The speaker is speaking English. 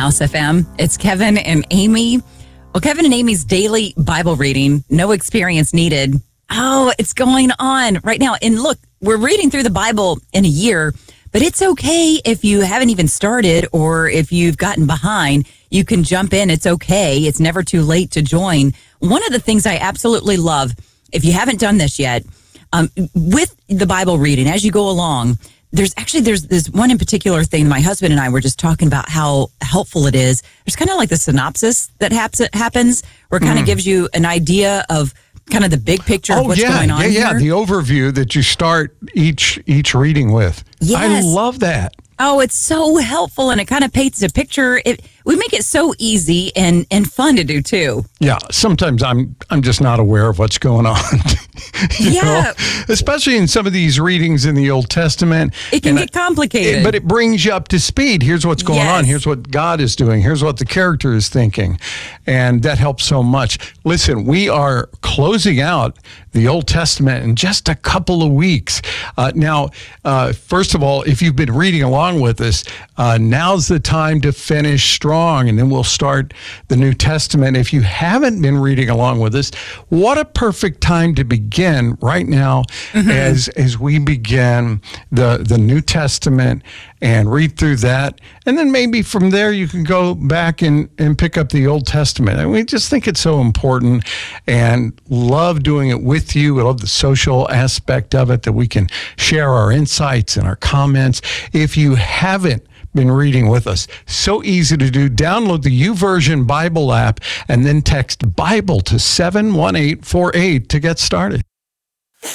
House FM. It's Kevin and Amy. Well, Kevin and Amy's daily Bible reading, no experience needed. Oh, it's going on right now. And look, we're reading through the Bible in a year, but it's okay if you haven't even started or if you've gotten behind. You can jump in. It's okay. It's never too late to join. One of the things I absolutely love, if you haven't done this yet, with the Bible reading, as you go along, there's this one in particular thing. My husband and I were just talking about how helpful it is. There's kind of like the synopsis that happens where it kind of gives you an idea of kind of the big picture of what's going on here. The overview that you start each reading with. Yes. I love that. Oh, it's so helpful, and it kind of paints a picture. We make it so easy and fun to do too. Yeah, sometimes I'm just not aware of what's going on. you know? Especially in some of these readings in the Old Testament. It can get complicated. But it brings you up to speed. Here's what's going on. Here's what God is doing. Here's what the character is thinking. And that helps so much. Listen, we are closing out the Old Testament in just a couple of weeks. Now, first of all, if you've been reading along with us, now's the time to finish strong, and then we'll start the New Testament. If you haven't been reading along with us, what a perfect time to begin right now as we begin the New Testament and read through that. And then maybe from there you can go back and pick up the Old Testament. And we just think it's so important and love doing it with you. We love the social aspect of it, that we can share our insights and our comments. If you haven't been reading with us, so easy to do. Download the YouVersion Bible app and then text Bible to 71848 to get started.